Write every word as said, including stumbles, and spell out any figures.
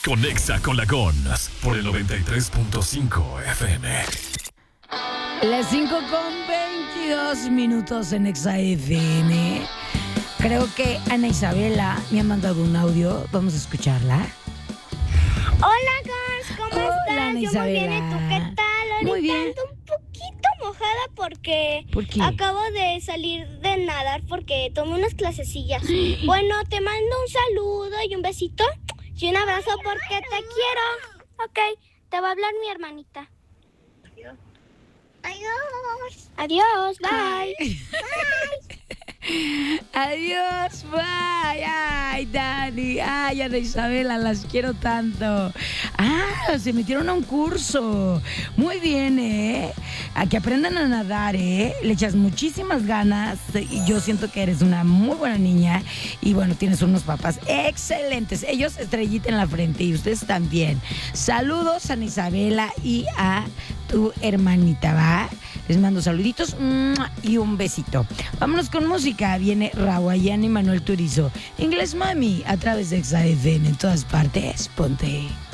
Conexa con la Gons por el noventa y tres punto cinco F M. Las cinco con veintidós minutos en Exa F M. Creo que Ana Isabela me ha mandado un audio. Vamos a escucharla. Hola, Gons, ¿cómo Hola, estás? Ana Yo muy bien, ¿y Isabela. tú qué tal? Ahorita Muy bien. ando un poquito mojada porque ¿Por qué? acabo de salir de nadar porque tomé unas clasecillas. Bueno, te mando un saludo y un besito y un abrazo porque te quiero. Ok, te va a hablar mi hermanita. Adiós. Adiós. Adiós, bye. Adiós, bye. Ay, Dani. Ay, Ana Isabela, las quiero tanto. Ah, se metieron a un curso. Muy bien, ¿eh? A que aprendan a nadar, ¿eh? Le echas muchísimas ganas. Y yo siento que eres una muy buena niña. Y bueno, tienes unos papás excelentes. Ellos estrellita en la frente y ustedes también. Saludos a Ana Isabela y a tu hermanita, ¿va? Les mando saluditos y un besito. Vámonos con música. Viene Rawayana y Manuel Turizo. Inglés Mami a través de Exa F M en todas partes. Ponte.